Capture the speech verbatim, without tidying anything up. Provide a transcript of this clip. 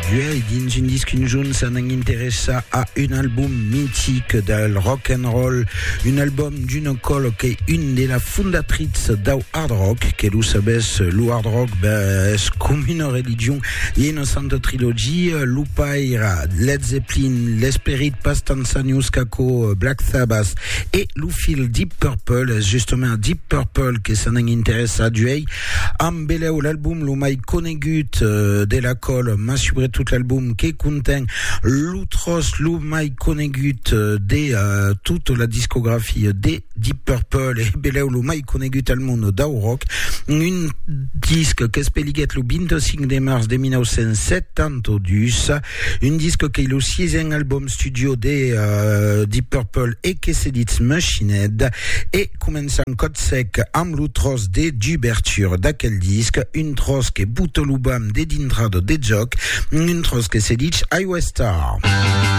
duel dins un disc un jaune s'en interessa a un album mythique del rock and roll, un album d'une col qui est une de la fondatrice d'au hard rock, que vous savez, le hard rock ben, est comme une religion, il y a une sainte trilogie, l'Upaira, Led Zeppelin, l'Esprit Pastanzanius Kako, Black Sabbath et le fil Deep Purple, justement Deep Purple qui s'en interessa duel, am beleu l'album lo mai conegut euh, de la col, m'a subré tout l'album qui contient l'outros lo mai conegut euh, de euh, toute la discographie de Deep Purple et beleu lo mai conegut al monde d'au rock, un disque que speliguet le vingt-cinq de mars de mille neuf cent soixante-douze, un disque qui est le sixième album studio de euh, Deep Purple et qui s'est dit Machined, et commençant code sec am l'outros de d'ouverture d'aquel disque, une tros que bute l'ubam de dintrado de joc, une tros que s'est dit I Was Star.